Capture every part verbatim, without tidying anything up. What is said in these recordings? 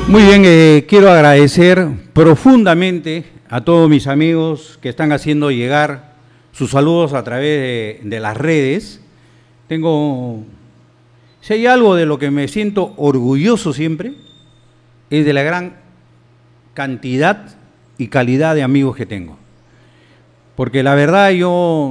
Muy bien, eh, quiero agradecer profundamente a todos mis amigos que están haciendo llegar sus saludos a través de, de las redes. Tengo, si hay algo de lo que me siento orgulloso siempre, es de la gran cantidad y calidad de amigos que tengo. Porque la verdad yo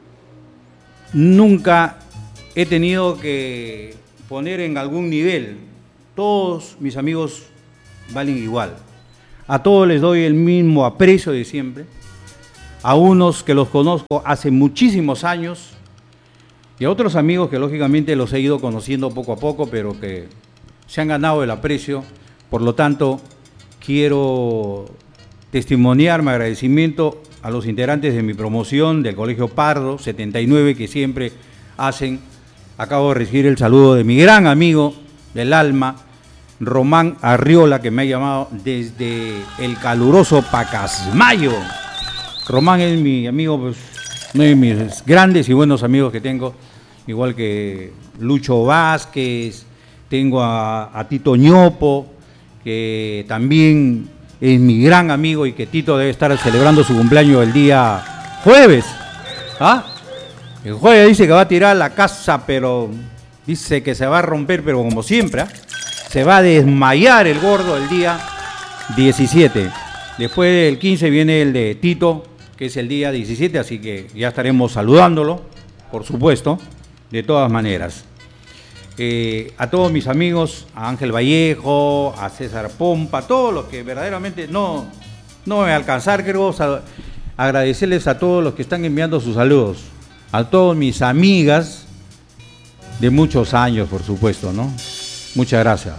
nunca he tenido que poner en algún nivel. Todos mis amigos valen igual. A todos les doy el mismo aprecio de siempre. A unos que los conozco hace muchísimos años y a otros amigos que lógicamente los he ido conociendo poco a poco, pero que se han ganado el aprecio. Por lo tanto, quiero testimoniar mi agradecimiento a los integrantes de mi promoción del Colegio Pardo setenta y nueve que siempre hacen. Acabo de recibir el saludo de mi gran amigo del alma, Román Arriola, que me ha llamado desde el caluroso Pacasmayo. Román es mi amigo, pues, uno de mis grandes y buenos amigos que tengo, igual que Lucho Vázquez, tengo a, a Tito Ñopo, que también es mi gran amigo y que Tito debe estar celebrando su cumpleaños el día jueves. ¿Ah? El jueves dice que va a tirar la casa, pero dice que se va a romper, pero como siempre, ¿eh? Se va a desmayar el gordo el día diecisiete. Después del quince viene el de Tito, que es el día diecisiete, así que ya estaremos saludándolo, por supuesto, de todas maneras. Eh, a todos mis amigos, a Ángel Vallejo, a César Pompa, a todos los que verdaderamente no, no me voy a alcanzar, creo, agradecerles a todos los que están enviando sus saludos, a todas mis amigas de muchos años, por supuesto, ¿no? Muchas gracias.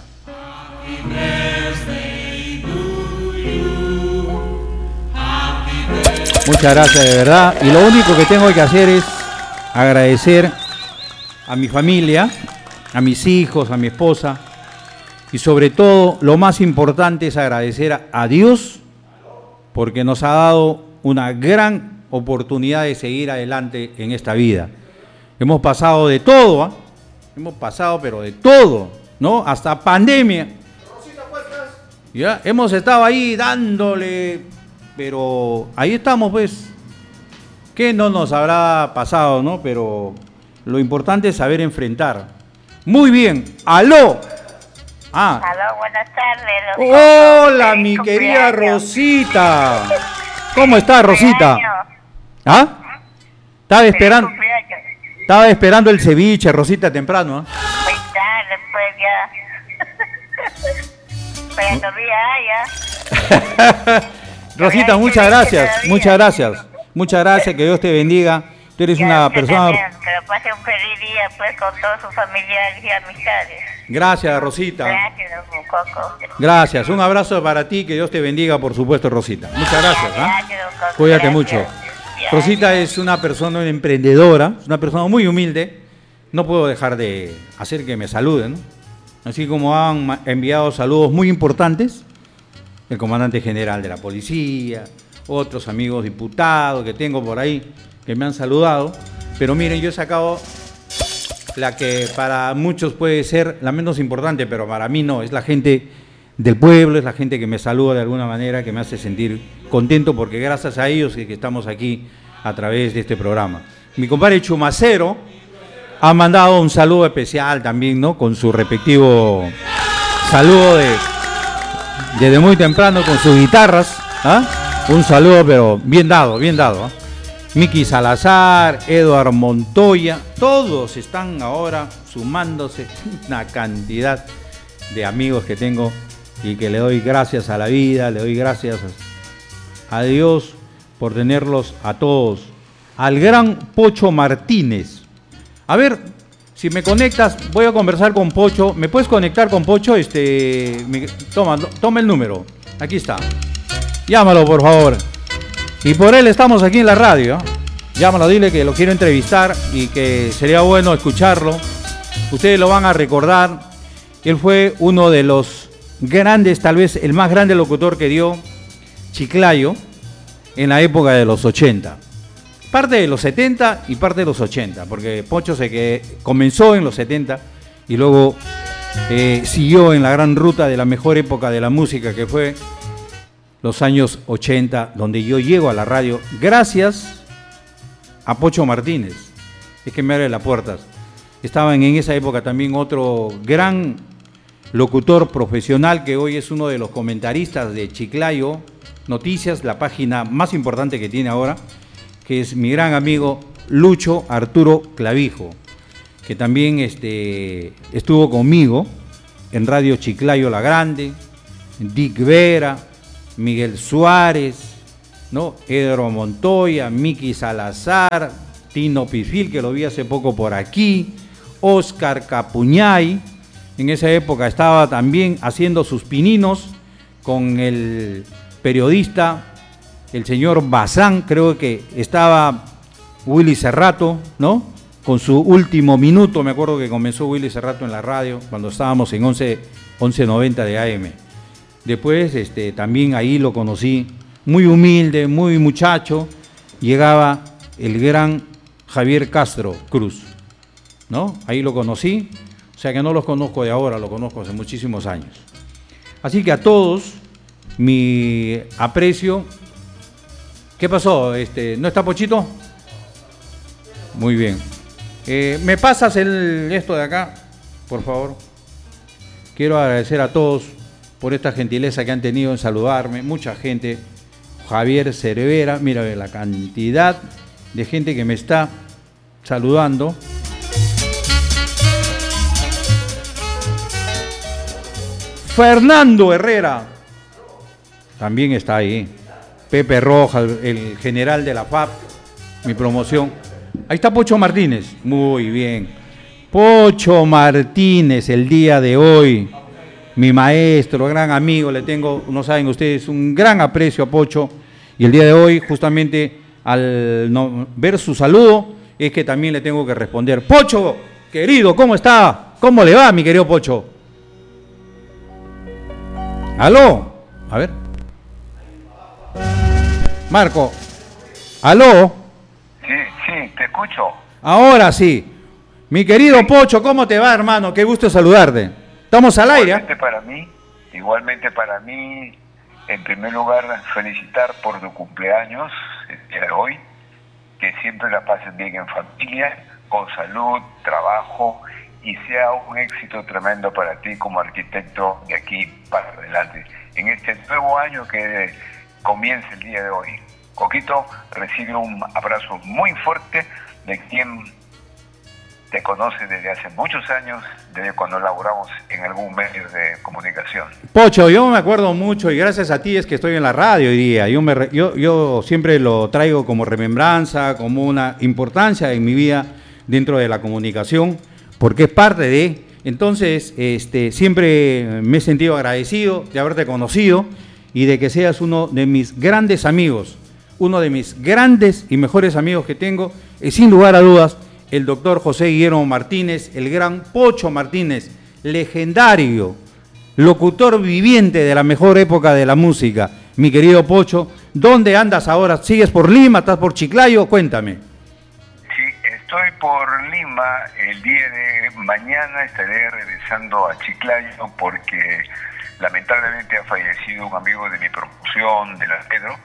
Muchas gracias, de verdad. Y lo único que tengo que hacer es agradecer a mi familia, a mis hijos, a mi esposa, y sobre todo, lo más importante es agradecer a Dios porque nos ha dado una gran oportunidad de seguir adelante en esta vida. Hemos pasado de todo, ¿eh? Hemos pasado pero de todo, ¿no? Hasta pandemia. Ya, hemos estado ahí dándole, pero ahí estamos, pues. ¿Qué no nos habrá pasado, no? Pero lo importante es saber enfrentar. Muy bien, aló. Ah. Aló, buenas tardes. Hola, feliz mi cumpleaños. Querida Rosita. ¿Cómo estás, Rosita? ¿Ah? Estaba esperando. Estaba esperando el ceviche, Rosita, temprano, ¿eh? Muy tarde, pues ya. Pero todavía ya. Rosita, muchas gracias, muchas gracias. Muchas gracias, que Dios te bendiga. Tú eres ya, una persona... También, pero pase un feliz día, pues, con todos sus familiares y amistades. Gracias, Rosita. Gracias, don Coco. Gracias, un abrazo para ti, que Dios te bendiga, por supuesto, Rosita. Muchas gracias. ¿eh? Gracias, don Coco. Cuídate Gracias. mucho. Ya. Rosita es una persona una emprendedora, es una persona muy humilde. No puedo dejar de hacer que me saluden, ¿no? Así como han enviado saludos muy importantes, el comandante general de la policía, otros amigos diputados que tengo por ahí que me han saludado, pero miren, yo he sacado la que para muchos puede ser la menos importante, pero para mí no, es la gente del pueblo, es la gente que me saluda de alguna manera, que me hace sentir contento, porque gracias a ellos es que estamos aquí a través de este programa. Mi compadre Chumacero ha mandado un saludo especial también, ¿no? Con su respectivo saludo de desde muy temprano con sus guitarras, ¿ah? Un saludo, pero bien dado, bien dado, ¿ah? Miki Salazar, Eduard Montoya, todos están ahora sumándose, una cantidad de amigos que tengo y que le doy gracias a la vida, le doy gracias a Dios por tenerlos a todos. Al gran Pocho Martínez. A ver, si me conectas, voy a conversar con Pocho. ¿Me puedes conectar con Pocho? Este, me, toma, toma el número. Aquí está. Llámalo, por favor. Y por él estamos aquí en la radio. Llámalo, dile que lo quiero entrevistar y que sería bueno escucharlo. Ustedes lo van a recordar. Él fue uno de los grandes, tal vez el más grande locutor que dio Chiclayo en la época de los ochenta. Parte de los setenta y parte de los ochenta, porque Pocho se que comenzó en los setenta y luego eh, siguió en la gran ruta de la mejor época de la música, que fue los años ochenta, donde yo llego a la radio gracias a Pocho Martínez, es que me abre las puertas. Estaban en esa época también otro gran locutor profesional que hoy es uno de los comentaristas de Chiclayo Noticias, la página más importante que tiene ahora, que es mi gran amigo Lucho Arturo Clavijo, que también este, estuvo conmigo en Radio Chiclayo La Grande, Dick Vera, Miguel Suárez, ¿no? Edro Montoya, Miki Salazar, Tino Pifil, que lo vi hace poco por aquí, Oscar Capuñay. En esa época estaba también haciendo sus pininos con el periodista, el señor Bazán, creo que estaba Willy Cerrato, ¿no? Con su último minuto, me acuerdo que comenzó Willy Cerrato en la radio, cuando estábamos en once noventa de A M. Después este, también ahí lo conocí, muy humilde, muy muchacho, llegaba el gran Javier Castro Cruz, ¿no? Ahí lo conocí, o sea que no los conozco de ahora, lo conozco hace muchísimos años. Así que a todos, mi aprecio. ¿Qué pasó? Este, ¿no está Pochito? Muy bien. Eh, ¿Me pasas el, esto de acá, por favor? Quiero agradecer a todos por esta gentileza que han tenido en saludarme. Mucha gente. Javier Cervera, mira la cantidad de gente que me está saludando. Fernando Herrera también está ahí. Pepe Rojas, el general de la F A P, mi promoción. Ahí está Pocho Martínez. Muy bien. Pocho Martínez, el día de hoy, mi maestro, gran amigo, le tengo, no saben ustedes, un gran aprecio a Pocho. Y el día de hoy, justamente, al no, ver su saludo, es que también le tengo que responder. Pocho, querido, ¿cómo está? ¿Cómo le va, mi querido Pocho? ¿Aló? A ver. Marco. ¿Aló? Sí, sí, te escucho. Ahora sí. Mi querido Pocho, ¿cómo te va, hermano? Qué gusto saludarte. Estamos al aire. Igualmente para mí, igualmente para mí, en primer lugar, felicitar por tu cumpleaños el día de hoy, que siempre la pasen bien en familia, con salud, trabajo, y sea un éxito tremendo para ti como arquitecto de aquí para adelante. En este nuevo año que comienza el día de hoy. Coquito, recibe un abrazo muy fuerte de quien te conoce desde hace muchos años, desde cuando laboramos en algún medio de comunicación. Pocho, yo me acuerdo mucho y gracias a ti es que estoy en la radio hoy día. Yo, me, yo, yo siempre lo traigo como remembranza, como una importancia en mi vida dentro de la comunicación, porque es parte de... Entonces, este, siempre me he sentido agradecido de haberte conocido y de que seas uno de mis grandes amigos, uno de mis grandes y mejores amigos que tengo, es sin lugar a dudas el doctor José Guillermo Martínez, el gran Pocho Martínez, legendario, locutor viviente de la mejor época de la música. Mi querido Pocho, ¿dónde andas ahora? ¿Sigues por Lima? ¿Estás por Chiclayo? Cuéntame. Sí, estoy por Lima. El día de mañana estaré regresando a Chiclayo porque lamentablemente ha fallecido un amigo de mi promoción, de la Pedro,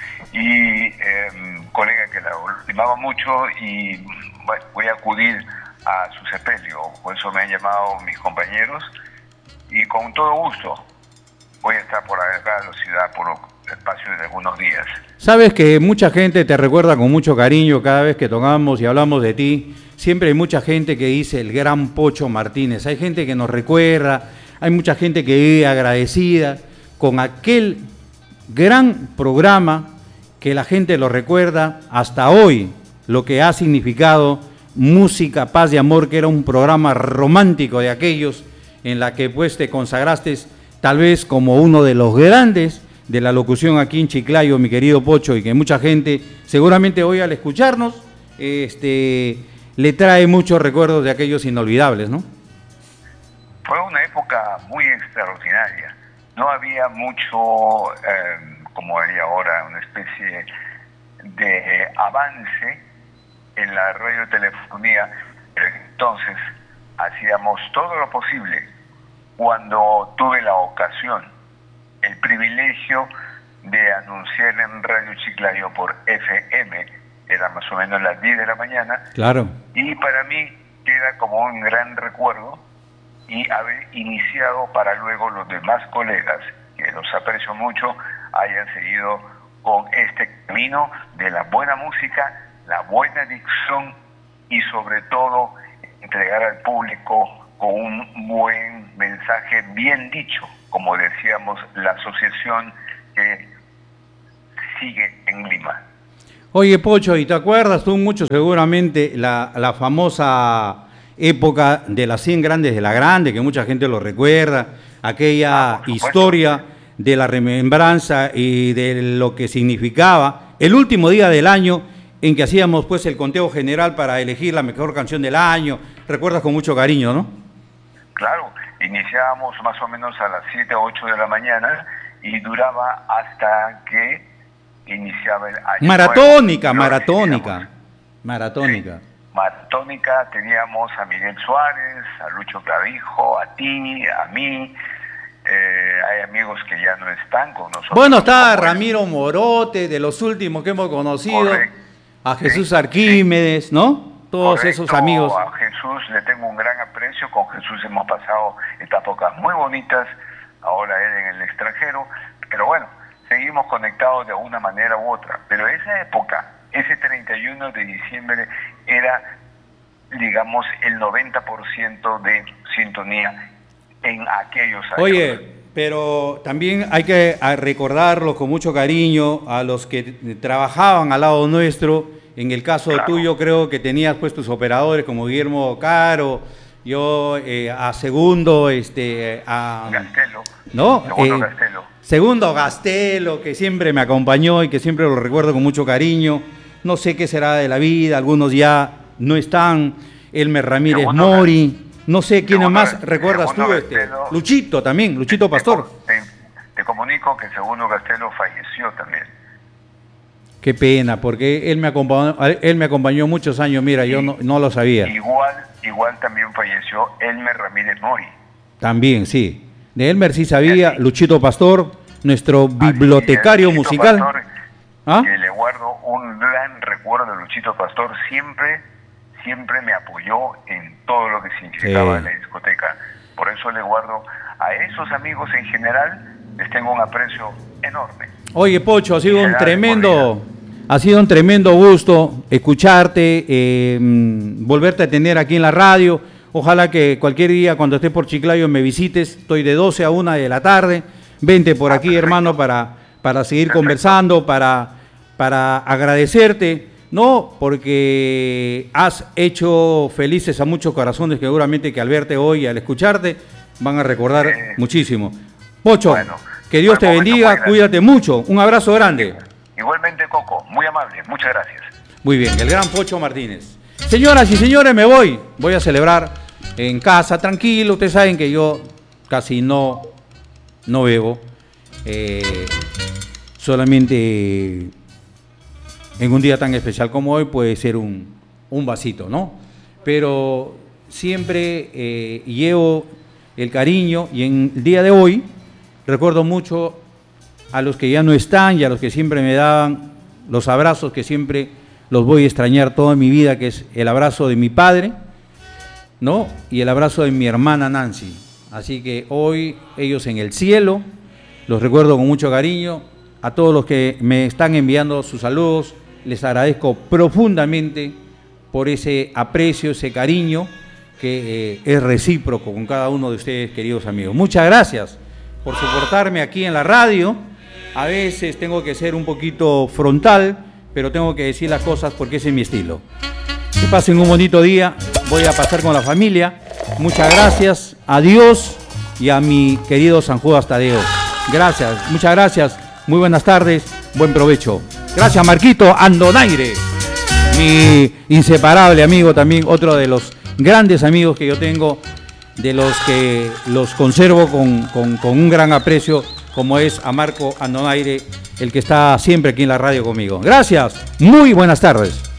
y eh, colega que la estimaba mucho, y bueno, voy a acudir a su sepelio. Por eso me han llamado mis compañeros y con todo gusto voy a estar por acá en la ciudad por el espacio de algunos días. Sabes que mucha gente te recuerda con mucho cariño cada vez que tocamos y hablamos de ti. Siempre hay mucha gente que dice el gran Pocho Martínez. Hay gente que nos recuerda, hay mucha gente que vive agradecida con aquel gran programa que la gente lo recuerda hasta hoy, lo que ha significado Música, Paz y Amor, que era un programa romántico de aquellos en la que pues te consagraste tal vez como uno de los grandes de la locución aquí en Chiclayo, mi querido Pocho, y que mucha gente seguramente hoy al escucharnos este, le trae muchos recuerdos de aquellos inolvidables, ¿no? Fue una época muy extraordinaria. No había mucho, eh, como hay ahora, una especie de avance en la radiotelefonía, pero entonces hacíamos todo lo posible cuando tuve la ocasión, el privilegio de anunciar en Radio Chiclayo por F M, era más o menos las diez de la mañana. Claro. Y para mí queda como un gran recuerdo y haber iniciado para luego los demás colegas, que los aprecio mucho, hayan seguido con este camino de la buena música, la buena dicción y sobre todo entregar al público con un buen mensaje bien dicho, como decíamos, la asociación que sigue en Lima. Oye, Pocho, ¿y te acuerdas tú mucho seguramente la, la famosa época de las cien grandes de la grande, que mucha gente lo recuerda, aquella ah, historia de la remembranza y de lo que significaba el último día del año en que hacíamos pues el conteo general para elegir la mejor canción del año? Recuerdas con mucho cariño, ¿no? Claro, iniciábamos más o menos a las siete o ocho de la mañana y duraba hasta que iniciaba el año. Maratónica, nuevo, maratónica, maratónica. Sí, maratónica, teníamos a Miguel Suárez, a Lucho Clavijo, a ti, a mí. Eh, hay amigos que ya no están con nosotros. Bueno, está Ramiro Morote, de los últimos que hemos conocido. Correcto. A Jesús sí, Arquímedes, sí. ¿No? Todos Correcto, esos amigos. A Jesús le tengo un gran aprecio, con Jesús hemos pasado etapas muy bonitas, ahora él en el extranjero, pero bueno, seguimos conectados de una manera u otra. Pero esa época, ese treinta y uno de diciembre, era, digamos, el noventa por ciento de sintonía en aquellos años. Oye, pero también hay que recordarlos con mucho cariño a los que trabajaban al lado nuestro. En el caso claro. tuyo, creo que tenías pues tus operadores como Guillermo Caro, yo eh, a Segundo, este, a Gastelo, ¿no? Segundo eh, Gastelo. Segundo Gastelo, que siempre me acompañó y que siempre lo recuerdo con mucho cariño. No sé qué será de la vida, algunos ya no están. Elmer Ramírez Segundo Mori, Gastelo. No sé quiénes más recuerdas tú, este, Luchito también, Luchito Pastor. Te, te, te comunico que Segundo Gastelo falleció también. Qué pena, porque él me acompañó, él me acompañó muchos años, mira, y, yo no, no lo sabía. Igual, igual también falleció Elmer Ramírez Mori. También, sí. De Elmer sí sabía, así, Luchito Pastor, nuestro bibliotecario Luchito musical. Pastor, ¿Ah? Que le guardo un gran recuerdo de Luchito Pastor, siempre, siempre me apoyó en todo lo que significaba eh. la discoteca. Por eso le guardo a esos amigos en general, les tengo un aprecio enorme. Oye, Pocho, ha sido un tremendo, ha sido un tremendo gusto escucharte, eh, volverte a tener aquí en la radio. Ojalá que cualquier día cuando estés por Chiclayo me visites. Estoy de doce a una de la tarde. Vente por aquí, ah, hermano, para, para seguir perfecto. conversando, para, para agradecerte, ¿no? Porque has hecho felices a muchos corazones que seguramente que al verte hoy, al escucharte, van a recordar eh, muchísimo. Pocho. Bueno. Que Dios te bendiga, cuídate mucho. Un abrazo grande. Igualmente, Coco, muy amable, muchas gracias. Muy bien, el gran Pocho Martínez. Señoras y señores, me voy. Voy a celebrar en casa, tranquilo. Ustedes saben que yo casi no, no bebo. Eh, solamente en un día tan especial como hoy puede ser un, un vasito, ¿no? Pero siempre eh, llevo el cariño y en el día de hoy recuerdo mucho a los que ya no están y a los que siempre me daban los abrazos que siempre los voy a extrañar toda mi vida, que es el abrazo de mi padre, ¿no? Y el abrazo de mi hermana Nancy. Así que hoy ellos en el cielo, los recuerdo con mucho cariño. A todos los que me están enviando sus saludos, les agradezco profundamente por ese aprecio, ese cariño que eh, es recíproco con cada uno de ustedes, queridos amigos. Muchas gracias por soportarme aquí en la radio. A veces tengo que ser un poquito frontal, pero tengo que decir las cosas porque ese es mi estilo. Que pasen un bonito día, voy a pasar con la familia. Muchas gracias, adiós y a mi querido San Judas Tadeo. Gracias, muchas gracias, muy buenas tardes, buen provecho. Gracias, Marquito Andonaire, mi inseparable amigo también, otro de los grandes amigos que yo tengo, de los que los conservo con, con, con un gran aprecio, como es a Marco Andonaire, el que está siempre aquí en la radio conmigo. Gracias, muy buenas tardes.